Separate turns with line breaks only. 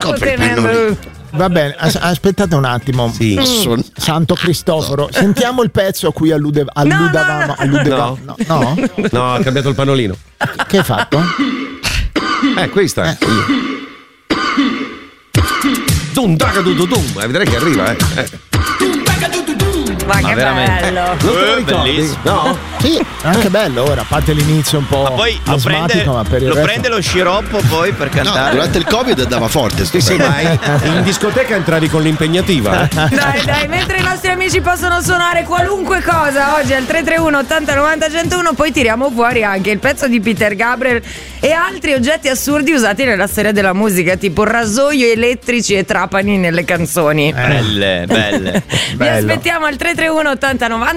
Scopri il Pannolino.
Va bene, aspettate un attimo.
Sì.
Santo Cristoforo, sentiamo il pezzo a cui alludavamo. No?
No, ha cambiato il pannolino.
Che hai fatto?
Questa. Dum, vedrai che arriva,
Ma che
veramente.
bello.
Non te lo ricordi?
Bellissimo.
No?
Sì, anche bello ora, a parte l'inizio un po'
Ma poi lo
asmatico, ma per il resto...
prende lo sciroppo poi per
No,
cantare.
durante il Covid andava forte.
Sì, ma in discoteca entravi con l'impegnativa.
Dai, mentre i nostri amici possono suonare qualunque cosa oggi al 331 80 90 101, poi tiriamo fuori anche il pezzo di Peter Gabriel e altri oggetti assurdi usati nella storia della musica, tipo rasoio elettrici e trapani nelle canzoni.
Belle.
Vi aspettiamo al 331 80 90